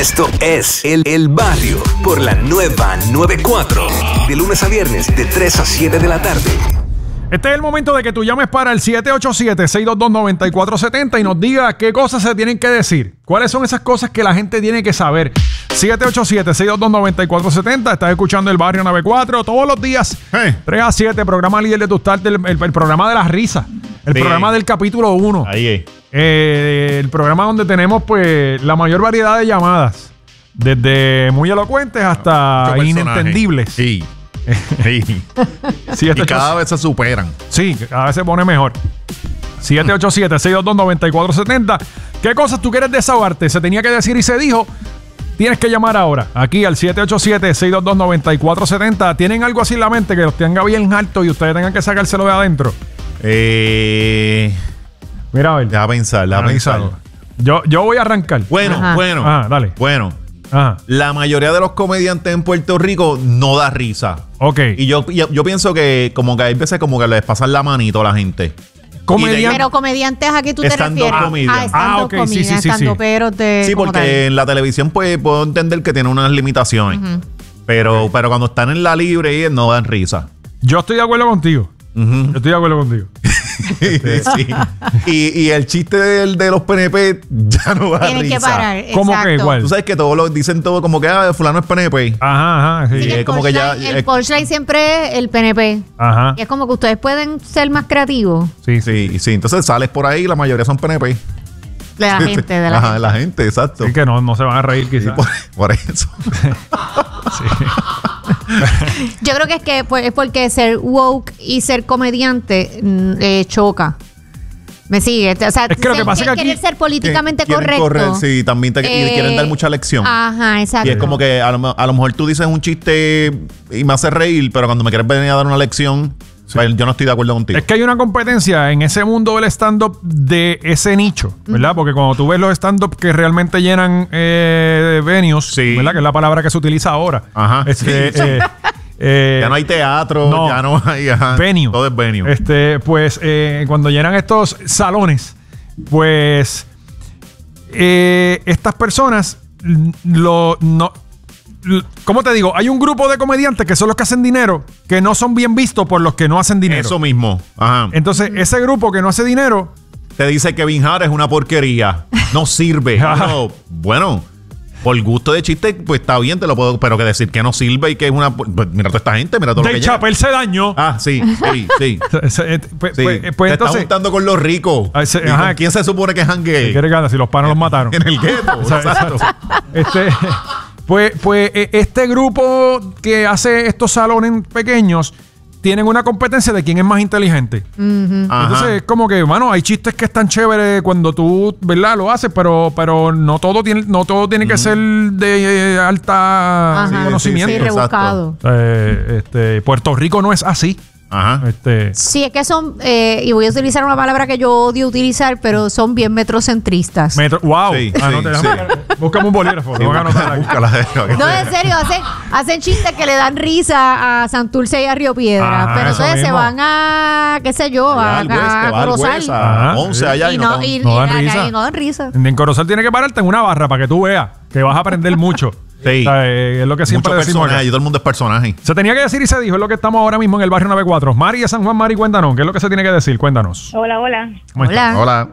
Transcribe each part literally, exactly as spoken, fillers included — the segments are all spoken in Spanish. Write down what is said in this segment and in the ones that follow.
Esto es El, el Barrio por la nueva noventa y cuatro. De lunes a viernes, de tres a siete de la tarde. Este es el momento de que tú llames para el siete ocho siete, seis dos dos, nueve cuatro siete cero y nos digas qué cosas se tienen que decir. ¿Cuáles son esas cosas que la gente tiene que saber? siete ocho siete, seis dos dos, nueve cuatro siete cero. Estás escuchando El Barrio noventa y cuatro todos los días. Hey. tres a siete, programa líder de tu start, el, el, el programa de las risas. El sí. programa del capítulo uno. Ahí es. Eh, el programa donde tenemos pues la mayor variedad de llamadas. Desde muy elocuentes hasta inentendibles. Sí. Sí. siete, y cada ocho, vez se superan. Sí, cada vez se pone mejor. siete ocho siete, seis dos dos, nueve cuatro siete cero. ¿Qué cosas tú quieres desahogarte? Se tenía que decir y se dijo. Tienes que llamar ahora, aquí al siete ocho siete, seis dos dos, nueve cuatro siete cero. ¿Tienen algo así en la mente que los tenga bien alto y ustedes tengan que sacárselo de adentro? Eh... Mira, a ver. Deja pensar, deja pensar. Yo, yo voy a arrancar. Bueno, Ajá. bueno. Ah, dale. Bueno. Ajá. La mayoría de los comediantes en Puerto Rico no da risa. Ok. Y yo, yo, yo pienso que como que hay veces como que les pasan la manito a la gente. Comediante. Pero comediantes, ¿a qué tú te Stand-up refieres? comedian. Ah, stand-up Ah, ok, sí, comedian, sí, sí, sí. stand-uperos de... Sí, como tal. porque en la televisión pues puedo entender que tiene unas limitaciones. Ujú. Pero, okay. pero cuando están en la libre no dan risa. Yo estoy de acuerdo contigo. Uh-huh. Yo estoy de acuerdo contigo. Sí. y, y el chiste del, de los P N P ya no da Tienen risa. que parar. ¿Cómo exacto. que igual? Tú sabes que todos lo dicen todo como que ah, fulano es P N P. Ajá, ajá. Sí. Sí, Y el es como que ya- punchline- el es- punchline siempre es el P N P. Ajá. Y es como que ustedes pueden ser más creativos. Sí, sí. Sí, sí. Entonces sales por ahí y la mayoría son P N P. De la gente, de la Ajá, gente. la gente, exacto. Sí, que no, no se van a reír Sí, quizás. por, por eso. Yo creo que es que pues, es porque ser woke y ser comediante mm, eh, choca. ¿Me sigue? O sea, Es que lo que ser- pasa es que aquí- querer ser políticamente Quieren correcto. correr, sí, también te, y Eh, quieren dar mucha lección. Ajá, exacto. Y es como que a lo, a lo mejor tú dices un chiste y me hace reír, pero cuando me quieres venir a dar una lección, pues yo no estoy de acuerdo contigo. Es que hay una competencia en ese mundo del stand-up de ese nicho, ¿verdad? Porque cuando tú ves los stand-up que realmente llenan eh, venues, Sí. ¿verdad? Que es la palabra que se utiliza ahora. Ajá. Este, Sí. eh, eh, Ya no hay teatro, no. ya no hay ajá, venue. todo es venue. Este, pues eh, cuando llenan estos salones, pues eh, estas personas mm, lo no l- ¿cómo te digo? Hay un grupo de comediantes que son los que hacen dinero, que no son bien vistos por los que no hacen dinero. Eso mismo. Ajá. Entonces, ese grupo que no hace dinero, Te dice que Kevin Hart es una porquería. No sirve. No, bueno, por gusto de chiste, pues está bien, te lo puedo. Pero que decir que no sirve y que es una. Pues, mira toda esta gente, mira todo lo Dave que llega. Chappelle se dañó. Ah, sí, sí, sí. Ese- eh, pues, Sí. pues, pues te entonces, está juntando con los ricos. Ah, ese- ¿Y ajá. con quién se supone que es ¿qué jangue? quiere ganar si los panos los mataron? En el gueto. O sea, exacto. Este, pues, pues eh, este grupo que hace estos salones pequeños tienen una competencia de quién es más inteligente. Ajá. Entonces es como que, mano, hay chistes que están chéveres cuando tú, ¿verdad? Lo haces, pero, pero no todo tiene, no todo tiene que ser de eh, alta Ajá. conocimiento. Sí, Sí, rebuscado. Eh, este, Puerto Rico no es así. Ajá. Este, Sí, es que son, eh, y voy a utilizar una palabra que yo odio utilizar, pero son bien metrocentristas. metro, wow. Sí, Ah, no, sí, déjame- sí. Búscame un bolígrafo. Sí, Lo voy a anotar aquí. búscala. No, en serio, hacen, hacen chistes que le dan risa a Santurce y a Río Piedra, Ajá, pero eso entonces se mismo. van a, qué sé yo, a, Al West, a que va al Corozal. West, Ajá. a Once allá y, Y no, no, te- y- no dan y- risa. y no dan risa. En Corozal tiene que pararte en una barra para que tú veas que vas a aprender mucho. Sí. O sea, eh, es lo que siempre muchos decimos acá. personajes y todo el mundo es personaje. Se tenía que decir y se dijo, es lo que estamos ahora mismo en el barrio noventa y cuatro. Mari de San Juan, Mari, cuéntanos, ¿qué es lo que se tiene que decir? Cuéntanos. Hola, hola. ¿Cómo estás? Hola. Hola.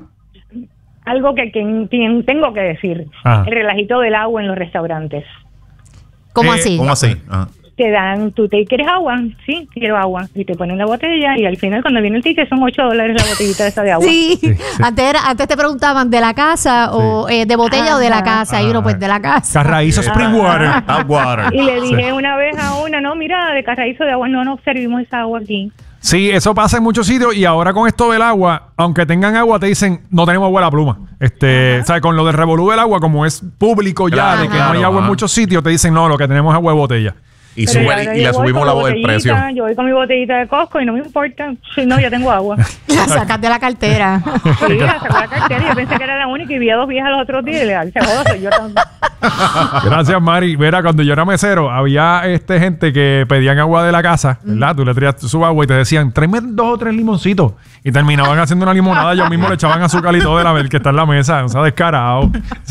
Algo que, que- que tengo que decir. Ajá. El relajito del agua en los restaurantes. ¿Cómo Eh, así? ¿Cómo así? Ajá. Te dan, tú te quieres agua, sí, quiero agua. Y te ponen la botella y al final cuando viene el ticket son ocho dólares la botellita esa de agua. Sí, Sí, sí. Antes, era, antes te preguntaban de la casa o eh, de botella o de la Ajá. casa. Y uno, pues de la casa. Carraízo Spring Water. Tap water. Y le dije una vez a una, no, mira, de carraízo de agua, no, no servimos esa agua aquí. Sí, eso pasa en muchos sitios y ahora con esto del agua, aunque tengan agua, te dicen, no tenemos agua a la pluma. Este, o sea, con lo del revolú del agua, como es público ya, Claro, de que claro, no hay agua en ajá. muchos sitios, te dicen, no, lo que tenemos es agua de botella. Y, Pero sube, ya y, y yo le voy subimos con la mi voz del precio. botellita, Yo voy con mi botellita de Costco y no me importa. Sí, no, ya tengo agua. La sacas de la cartera. Sí, la saco la cartera. Yo pensé que era la única y vi a dos viejas los otros días y le dije, joder, soy yo también. Gracias, Mari. Mira, cuando yo era mesero, había este gente que pedían agua de la casa, ¿verdad? Tú le traías su agua y te decían, tráeme dos o tres limoncitos. Y terminaban haciendo una limonada. Ellos mismos le echaban azúcar y todo de la vez que está en la mesa. O sea, descarado.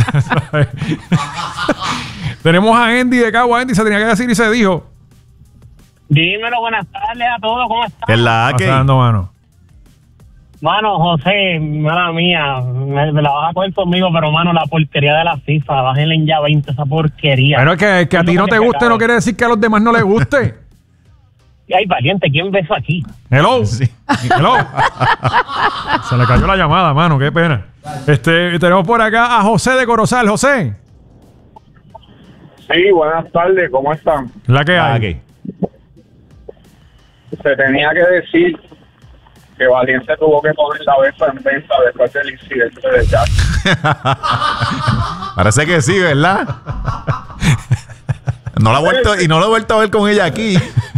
Tenemos a Andy de Cagua. Andy se tenía que decir y se dijo. Dímelo, buenas tardes a todos, ¿cómo están? Es la que. Pasando, mano. Mano, José, mala mía, me, me la vas a coger conmigo, pero mano, la porquería de la FIFA, bájenle en ya veinte esa porquería. Bueno, que, que a ti no te guste no quiere decir que a los demás no les guste. Ay, valiente, ¿quién ve eso aquí? Hello. Hello. Se le cayó la llamada, mano, qué pena. Este, tenemos por acá a José de Corozal. José. Sí, buenas tardes, ¿cómo están? La que La hay. que. Se tenía que decir que Valiente tuvo que poner la befa en venta después del incidente de Jack. Parece que sí, ¿verdad? No la he vuelto, y no lo he vuelto a ver con ella aquí.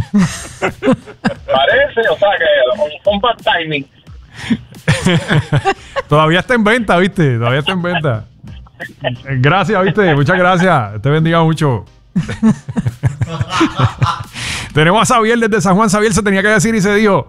Parece, o sea, que un bad timing. Todavía está en venta, ¿viste? Todavía está en venta. Gracias, ¿viste? Muchas gracias. Te bendiga mucho. Tenemos a Xavier desde San Juan. Xavier se tenía que decir y se dijo.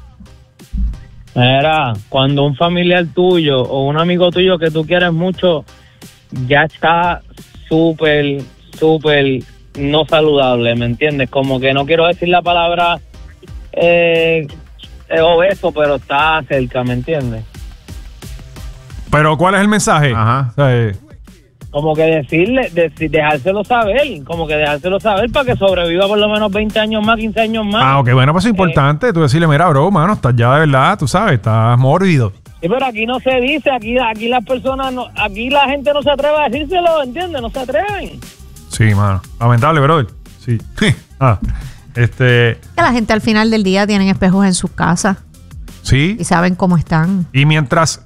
Era, cuando un familiar tuyo o un amigo tuyo que tú quieres mucho ya está súper, súper no saludable, ¿me entiendes? Como que no quiero decir la palabra eh, eh, obeso, pero está cerca, ¿me entiendes? Pero ¿cuál es el mensaje? Ajá. O sea, eh, Como que decirle, deci- dejárselo saber, como que dejárselo saber para que sobreviva por lo menos veinte años más, quince años más. ah, ok, bueno, pues es importante. Tú decirle, mira, bro, mano, estás ya de verdad, tú sabes, estás mórbido. Sí, pero aquí no se dice, aquí aquí las personas, no, aquí la gente no se atreve a decírselo, ¿entiendes? No se atreven. Sí, mano. Lamentable, brother. Sí. ah, este, Que la gente al final del día tienen espejos en sus casas sí. y saben cómo están. Y mientras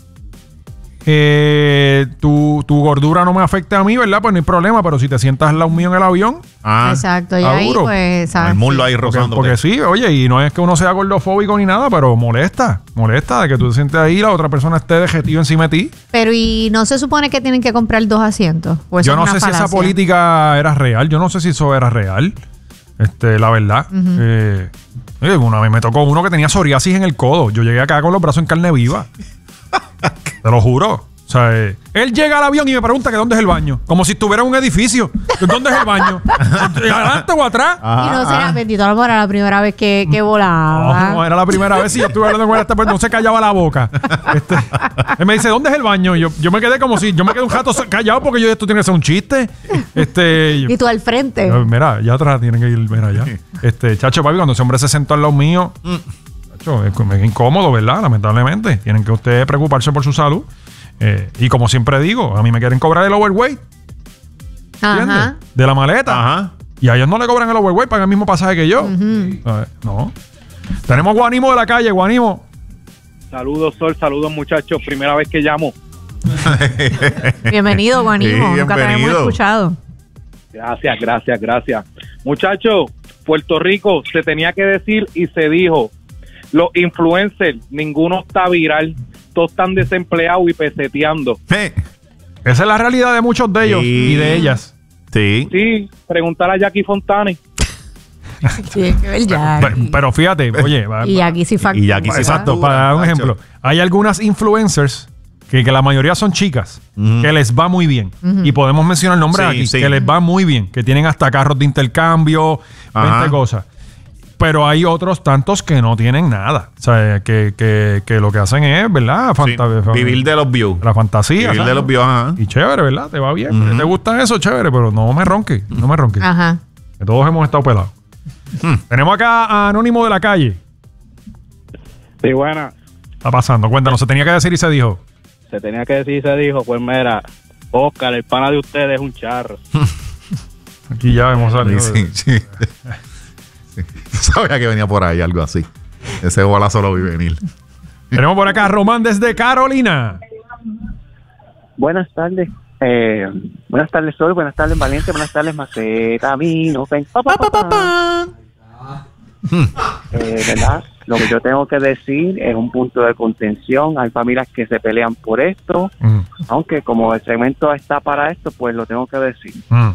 eh, tu, tu gordura no me afecte a mí, ¿verdad? Pues no hay problema, pero si te sientas al lado mío en el avión, Ah, Exacto, y ah, ahí duro. pues, ¿sabes? el muslo ahí porque, rozando. porque sí, oye, y no es que uno sea gordofóbico ni nada, pero molesta, molesta de que tú te sientes ahí y la otra persona esté dejetivo encima de ti. Pero y no se supone que tienen que comprar dos asientos. ¿O eso Yo es no una sé si esa falacia? política era real, yo no sé si eso era real, este, la verdad. Eh, oye, una vez me tocó uno que tenía psoriasis en el codo, yo llegué acá con los brazos en carne viva. Te lo juro. O sea, eh, él llega al avión y me pregunta que dónde es el baño. Como si estuviera en un edificio. ¿Dónde es el baño? ¿Adelante o atrás? Y no será, bendito, a lo mejor era la primera vez que, que No, volaba. no, era la primera vez y yo estuve hablando con esta persona, no se callaba la boca. Este, él me dice, ¿dónde es el baño? Y yo, yo me quedé como si, yo me quedé un jato callado porque yo, esto tiene que ser un chiste. Este, yo- Y tú al frente. Eh, Mira, ya atrás tienen que ir, mira, allá. Este, chacho, papi, cuando ese hombre se sentó al lado mío, chacho, es, es incómodo, ¿verdad? Lamentablemente. Tienen que ustedes preocuparse por su salud. Eh, y como siempre digo, a mí me quieren cobrar el overweight, ¿entiendes? Ajá. De la maleta. Ajá. Y a ellos no le cobran el overweight, pagan el mismo pasaje que yo. A ver, no. Tenemos Guanimo de la calle, Guanimo. Saludos, Sol, saludos, muchachos. Primera vez que llamo. Bienvenido, Guanimo. Sí, Nunca te habíamos bienvenido. escuchado. Gracias, gracias, gracias. Muchachos, Puerto Rico se tenía que decir y se dijo. Los influencers, ninguno está viral. Todos están desempleados y peseteando. Eh, Esa es la realidad de muchos de ellos Sí. y de ellas. Sí. Sí, preguntar a Jackie Fontane. Sí, que ver ya. Pero, pero fíjate, oye, va- Y aquí sí factura. Y aquí sí exacto, factura, para dar un macho. ejemplo. Hay algunas influencers que, que la mayoría son chicas, Ujú. que les va muy bien. Y podemos mencionar nombres Sí, aquí, sí. que les va muy bien, que tienen hasta carros de intercambio, Ajá. veinte cosas. Pero hay otros tantos que no tienen nada. O sea, que, que, que lo que hacen es, ¿verdad? Sí. Fanta- Vivir de los views. la fantasía. Vivir ¿sabes? de los views, ajá. Y chévere, ¿verdad? Te va bien. Ujú. ¿Te gusta eso? Chévere, pero no me ronques. No me ronques. Ajá. Que todos hemos estado pelados. Tenemos acá a Anónimo de la calle. Sí, buena. Está pasando. Cuéntanos, se tenía que decir y se dijo. Se tenía que decir y se dijo, pues mira, Oscar, el pana de ustedes es un charro. Aquí ya hemos salido. Sí, sí, sí. Sabía que venía por ahí algo así. Ese bolazo lo vi venir. Tenemos por acá a Román desde Carolina. Buenas tardes. Eh, buenas tardes, Sol. Buenas tardes, Valiente. Buenas tardes, Maceta. Vino, ven. Pa, pa, pa, pa. Eh, ¿verdad? Lo que yo tengo que decir es un punto de contención. Hay familias que se pelean por esto. Mm. Aunque como el segmento está para esto, pues lo tengo que decir. Mm.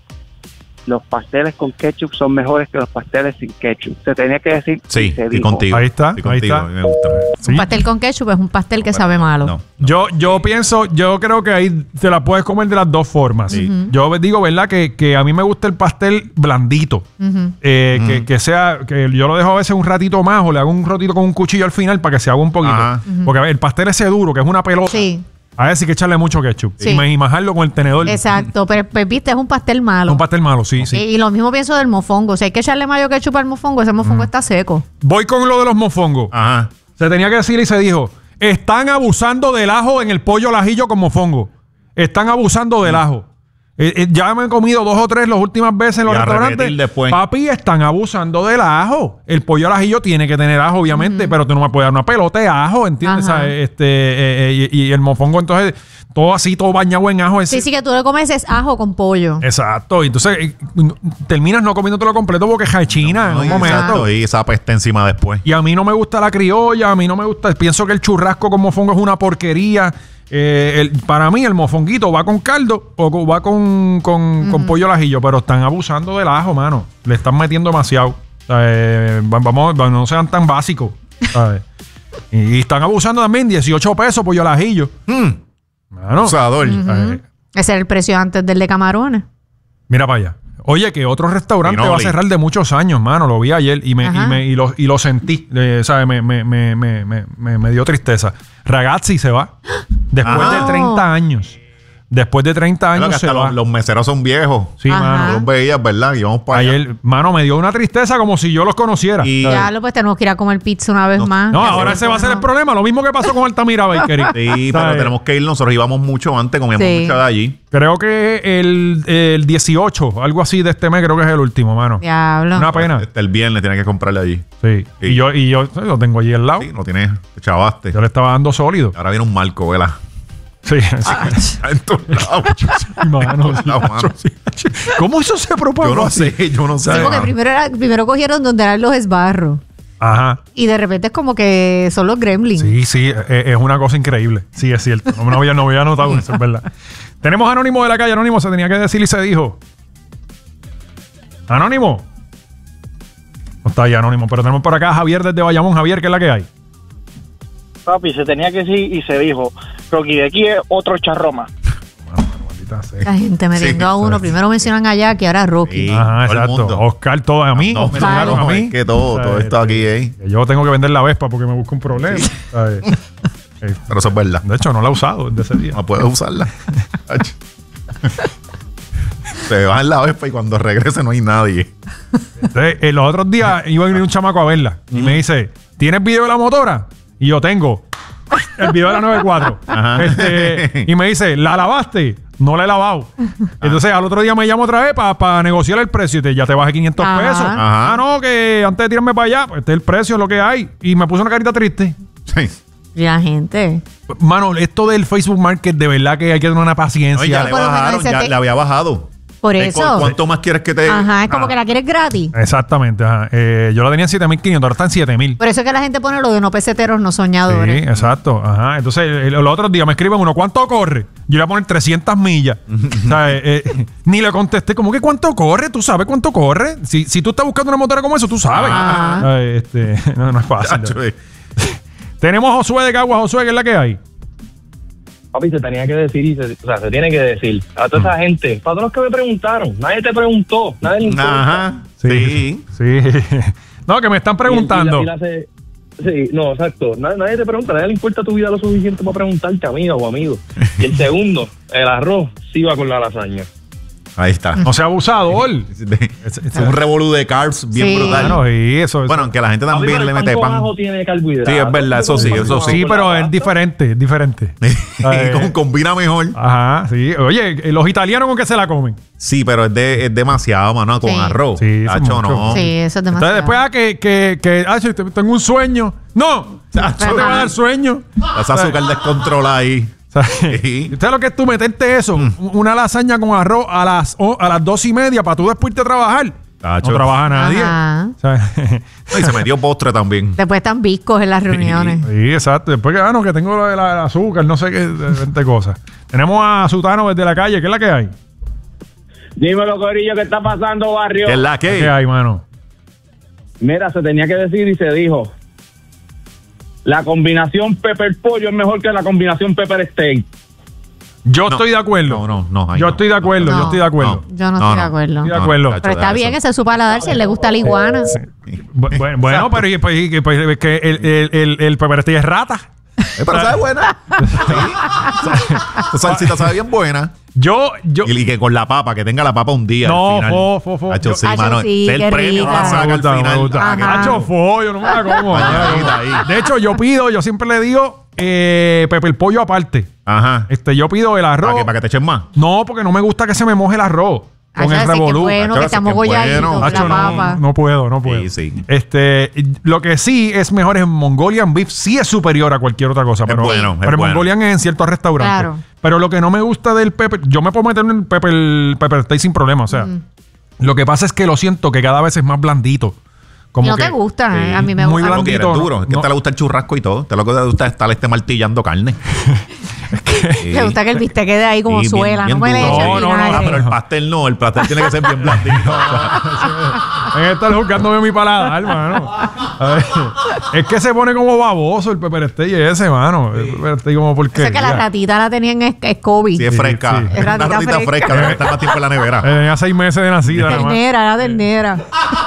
Los pasteles con ketchup son mejores que los pasteles sin ketchup. Se tenía que decir. Sí, y se estoy dijo. contigo. Ahí está, Estoy ahí contigo, está. a mí me gusta. Sí. Un pastel con ketchup es un pastel que sabe malo. No. Yo, yo pienso, yo creo que ahí te la puedes comer de las dos formas. Sí. Yo digo, ¿verdad? Que, que a mí me gusta el pastel blandito. Ujú. Eh, que, que sea, que yo lo dejo a veces un ratito más o le hago un ratito con un cuchillo al final para que se haga un poquito. Ajá. Porque a ver, el pastel ese duro, que es una pelota. Sí. A ver, sí que echarle mucho ketchup. Sí. Y, me- y majarlo con el tenedor. Exacto, pero, pero viste, es un pastel malo. Un pastel malo, sí, sí. Y, y lo mismo pienso del mofongo. Si hay que echarle mayo ketchup al mofongo, ese mofongo está seco. Voy con lo de los mofongos. Ajá. Se tenía que decir y se dijo, están abusando del ajo en el pollo al ajillo con mofongo. Están abusando del ajo. Eh, eh, ya me he comido dos o tres las últimas veces en los Y a restaurantes. repetir después. Papi, están abusando del ajo. El pollo al ajillo tiene que tener ajo, obviamente, pero tú no me puedes dar una pelota de ajo, ¿entiendes? Ajá. O sea, este, eh, eh, y, y el mofongo, entonces, todo así, todo bañado en ajo. es- Sí, sí, que tú le comes es ajo con pollo. Exacto. Y entonces eh, terminas no comiéndotelo completo porque es china en No, un y momento. exacto, y esa peste encima después. Y a mí no me gusta la criolla, a mí no me gusta. Pienso que el churrasco con mofongo es una porquería. Eh, el- para mí, el mofonguito va con caldo o co- va con, con, con pollo al ajillo, pero están abusando del ajo, mano. Le están metiendo demasiado. O sea, eh, va- vamos, va- no sean tan básicos. ¿Sabes? y, y están abusando también, dieciocho pesos pollo al ajillo. Mm, Mano, abusador. eh, Ese era el precio antes del de camarones. mira para allá. Oye, que otro restaurante Pinoli. va a cerrar de muchos años, mano. Lo vi ayer y me, y Ajá. me- y lo, y lo sentí. Eh, ¿sabes? Me, me, me, me, me, me- me dio tristeza. Ragazzi se va. Después Ah. de treinta años. Después de treinta Claro años que se hasta va. los, los meseros son viejos. Sí, Ajá. mano. Los veías, ¿verdad? Y vamos para allá. Ayer, mano, me dio una tristeza como si yo los conociera. Y- ¿sabes? Ya lo pues tenemos que ir a comer pizza una vez No, más. No, Ya ahora se ese va a ser el bueno. problema. Lo mismo que pasó con Altamira Bakery. Sí, pero ¿Sabes? tenemos que ir. Nosotros íbamos mucho antes, comíamos Sí. mucho de allí. Creo que el, el dieciocho, algo así de este mes, creo que es el último, mano. Diablo. Una pena. Este, el viernes tienes que comprarle allí. Sí. Sí. Y yo, y yo sí, lo tengo allí al lado. Sí, lo tienes, te chavaste. Yo le estaba dando sólido. Ahora viene un marco, ¿verdad? Sí, sí. Está en todos lados. Mano, sí, La macho, mano. sí. ¿Cómo eso se propagó Yo no así? sé, yo no sé. Sí, porque mano. primero, era- primero cogieron donde eran los esbarros. Ajá. Y de repente es como que son los gremlins. Sí, sí, es, es una cosa increíble. Sí, es cierto. No me lo había, no había notado eso, es verdad. Tenemos a Anónimo de la calle. Anónimo se tenía que decir y se dijo. Anónimo. No está ahí Anónimo, pero tenemos por acá a Javier desde Bayamón. Javier, ¿qué es la que hay? Papi, se tenía que decir y se dijo, Rocky de aquí es otro charroma. Maldita sea. La gente metiendo Sí, a uno. sí. Primero mencionan a Jackie, ahora a Rocky. Sí. Ajá, todo el exacto. mundo. Oscar, todo a mí. No, me Oscar. tiraron a no, mí. es que todo, O sea, todo esto aquí, ¿eh? que Yo tengo que vender la Vespa porque me busco un problema. ¿sabes? Eh, Pero eso es verdad. de hecho, no la he usado desde ese día. No puedes usarla. Ach. Se va en la Vespa y cuando regrese no hay nadie. Entonces, eh, los otros días iba a venir un chamaco a verla y me dice, ¿tienes video de la motora? Y yo tengo el video de la noventa y cuatro. Ajá. Este, y me dice, ¿la lavaste? No la he lavado. Entonces al otro día me llamo otra vez para negociar el precio y te, ya te bajé quinientos Ajá. pesos. Ajá. Ah, no, que antes de tirarme para allá, pues este es el precio, es lo que hay. Y me puso una carita triste. Sí. Y la gente. Mano, esto del Facebook Market, de verdad que hay que tener una paciencia. No, ya le Por lo menos bajaron, ese ya te- le había bajado. Por Eh, eso. ¿cu- ¿Cuánto más quieres que te...? Ajá, es como Ah. que la quieres gratis. Exactamente. Ajá. Eh, yo la tenía en siete mil quinientos, ahora está en siete mil. Por eso es que la gente pone lo de no peseteros, no Sí, soñadores. exacto. Ajá. Entonces, el- los otros días me escriben uno, ¿cuánto corre? Yo le voy a poner trescientas millas. O sea, eh, eh, ni le contesté, ¿cómo que cuánto corre? ¿Tú sabes cuánto corre? Si, si tú estás buscando una motora como eso, tú sabes. Ajá. Ay, este, no, no es fácil. Chacho, eh. Tenemos a Josué de Cagua. Josué, ¿qué es la que hay? Papi, se tenía que decir, y se, o sea, se tiene que decir. A toda esa gente, para todos los que me preguntaron, nadie te preguntó, nadie le importa. Ajá. Sí. Sí. No, que me están preguntando. Y la- y la hace- sí, no, exacto. Nadie, nadie te pregunta, nadie le importa tu vida lo suficiente para preguntarte, amiga o amigo. Y el segundo, el arroz sí va con la lasaña. Ahí está. No sea abusador. Es, es un revolú de carbs bien Sí. brutal. Bueno, y eso, eso. Bueno, aunque la gente Papi, también pero le el pan mete con pan. ajo tiene carbohidratos. Sí, es verdad, eso sí, eso sí, pero es diferente, es diferente. Y con- combina mejor. Ajá, sí. Oye, los italianos con qué se la comen. Sí, pero es, de, es demasiado, mano, con Sí. arroz. Sí, eso es Tacho, mucho. no. Sí, eso es demasiado. Entonces después ah, que, que, que ah, sí, te- tengo un sueño. No, Chacho, no te va a dar sueño. esa azúcar descontrolada ahí. Sí. ¿Sabes lo que es tú meterte eso? Mm. Una lasaña con arroz a las, a las dos y media para tú después irte a trabajar. Tacho. No trabaja nadie. Y se metió postre también. Después están viscos en las reuniones. Sí, sí, exacto. Después que, ah, no, que tengo lo de la, el azúcar, no sé qué, veinte cosas. Tenemos a Sutano desde la calle. ¿Qué es la que hay? Dímelo, Corillo, ¿qué está pasando, barrio? ¿Qué es la que? ¿Qué hay, mano? Mira, se tenía que decir y se dijo. La combinación pepper pollo es mejor que la combinación pepper steak. Yo no, estoy de acuerdo. No, no, no. Yo no, estoy de acuerdo, no, yo estoy de acuerdo. No, yo no, no estoy no, de acuerdo. Estoy de acuerdo. No, pero está bien, ese es su paladar, si le gusta la iguana. Sí. Bu- bueno, pero y, pues, y, pues, es que el, el, el, el pepper steak es rata. Eh, pero sabe buena. Sí. Esa salsita sabe bien buena. Yo, yo. Y, y que con la papa, que tenga la papa un día. No, al final. fo, fo, fo. Hacho, sí, Hacho, mano. sí, Es el qué premio rica. que la saca Me al gusta, me final. gusta. Ajá. Hacho, fo, yo no me la como. Bañadita ahí. De hecho, yo pido, yo siempre le digo eh, pepper pollo aparte. Ajá. Este, yo pido el arroz. ¿Para que, para que te echen más? No, porque no me gusta que se me moje el arroz. Con Hacho, el ese que revolú. bueno, Hacho, que ese estamos que golladitos, bueno. la Hacho, papa. no, no puedo, no puedo. Sí, sí. Este, lo que sí es mejor es Mongolian Beef, sí es superior a cualquier otra cosa. Es Pero, bueno, es pero bueno. Mongolian es en ciertos restaurantes. Claro. Pero lo que no me gusta del pepper, yo me puedo meter en el pepper, el pepper steak sin problema. O sea, Mm. lo que pasa es que lo siento que cada vez es más blandito. Como no que, te gusta, sí, eh, a mí me muy gusta. No quieres blandito. duro. Es que no. te le gusta el churrasco y todo. Te lo que te gusta es estar este martillando carne. Sí. Te gusta que el bistec quede ahí como Sí, bien- suela, bien no me le duro. eches No, no, no, Ah, vinagre. pero el pastel no. El pastel tiene que ser bien blandito. En estar juzgándome mi paladar, mano. A ver, es que se pone como baboso el pepper steak ese, mano. El pepper steak como O porque. sea que la ratita la tenían en Scooby. Sí, es Sí, fresca. sí. Es Es una ratita ratita fresca. fresca. Debe estar más tiempo en la nevera. Tenía seis meses de nacida, nada más. Ternera, la ternera.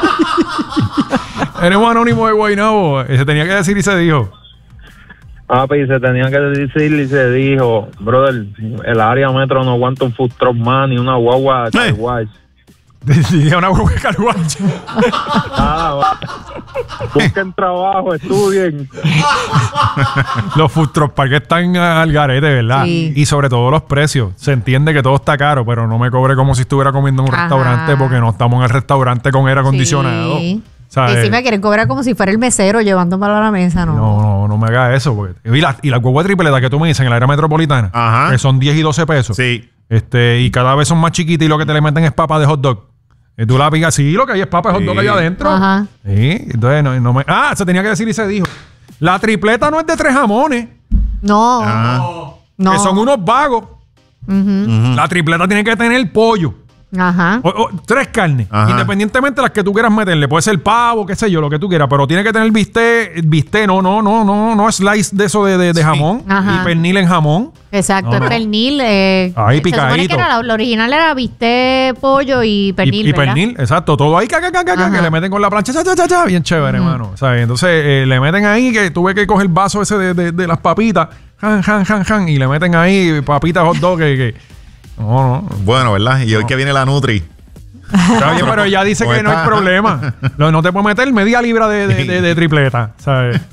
Tenemos anónimo de Guaynabo. Se tenía que decir y se dijo. Ah, pues se tenía que decir y se dijo, brother, el área metro no aguanta un food truck más ni una guagua de Eh. Carwash. Decía una hueá de carguacho. Ah, va. Busquen trabajo, estudien. Los food truck parks están al garete, ¿verdad? Sí. Y sobre todo los precios. Se entiende que todo está caro, pero no me cobre como si estuviera comiendo en un Ajá. restaurante porque no estamos en el restaurante con aire acondicionado. Sí. ¿Sabes? Y si me quieren cobrar como si fuera el mesero llevándomelo a la mesa, ¿no? No, no, no me haga eso. Porque... Y la, y la guagua tripleta que tú me dices en el área metropolitana, Ajá. que son diez y doce pesos. Sí. Este, y cada vez son más chiquitas y lo que te le meten es papa de hot dog. Y tú la pigas, sí, lo que hay es papa de hot dog Sí. allá adentro. Ajá. Sí, entonces no, no me... Ah, se tenía que decir y se dijo. La tripleta no es de tres jamones, No. Ah. No. que son unos vagos. Ujú. La tripleta tiene que tener pollo. Ajá. O- o tres carnes. Ajá. Independientemente de las que tú quieras meterle. Puede ser pavo, qué sé yo, lo que tú quieras. Pero tiene que tener bistec, bistec, no, no, no, no, no slice de eso de, de, de jamón. Ajá. Y pernil en jamón. Exacto, No, es no. pernil. Eh, Ahí, se supone picadito. que era la- lo original era bistec, pollo y pernil, y, y ¿verdad? pernil, exacto. Todo ahí, ca, ca, ca, ca, ca, Ajá. que le meten con la plancha, cha, cha, cha, cha, bien chévere, hermano. ¿Sabes? Entonces eh, le meten ahí que tuve que coger el vaso ese de, de, de las papitas, han, han, han, han, y le meten ahí papitas hot dog que, que- no, no. Bueno, ¿verdad? Y hoy que viene la Nutri. Está bien, pero ella dice ¿Cómo que no hay está? problema. No, no te puedes meter media libra de, de, de- de tripleta, ¿sabes?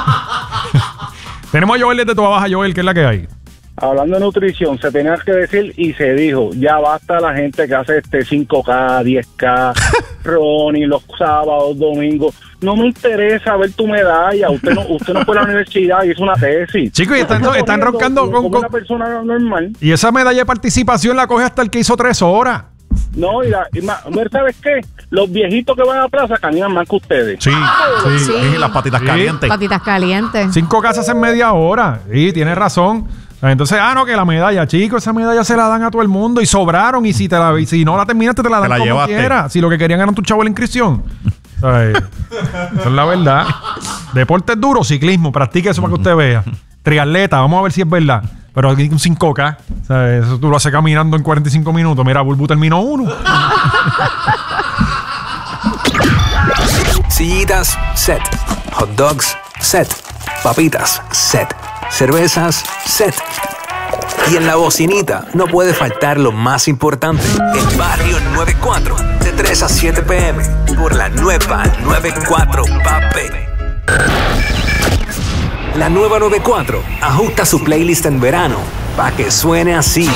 Tenemos a Joel desde Toa Baja, Joel, que es la que hay. Hablando de nutrición, se tenía que decir y se dijo, ya basta la gente que hace este cinco K, diez K, Ronnie, los sábados, domingos. No me interesa ver tu medalla. Usted no, usted no fue a la universidad y hizo una tesis. Chicos, y están, Usted está están comiendo roncando como con, con- una persona normal. Y esa medalla de participación la coge hasta el que hizo tres horas. No, y, la, y ma- ¿sabes qué? Los viejitos que van a la plaza caminan más que ustedes. Sí, sí. Sí. Y las patitas Sí. calientes. Patitas calientes. Cinco casas en media hora. Sí, tienes razón. Entonces, ah, no, que la medalla, chicos, esa medalla se la dan a todo el mundo y sobraron. Y si te la, y si no la terminaste, te la dan la como llevaste. quiera. Si lo que querían era tu chavo en la inscripción. ¿Sabes? Esa es la verdad. Deporte es duro, ciclismo, practique eso para que usted vea. Triatleta, vamos a ver si es verdad. Pero aquí un cinco K, ¿sabes? Eso tú lo haces caminando en cuarenta y cinco minutos. Mira, Bulbu terminó uno. Sillitas, set. Hot dogs, set. Papitas, set. Cervezas, set. Y en la bocinita no puede faltar lo más importante. El Barrio noventa y cuatro, de tres a siete p m por la nueva noventa y cuatro, pape. La nueva noventa y cuatro ajusta su playlist en verano para que suene así.